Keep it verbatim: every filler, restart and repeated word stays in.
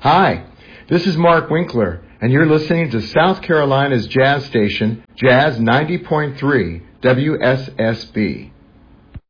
Hi, this is Mark Winkler, and you're listening to South Carolina's jazz station, Jazz ninety point three W S S B.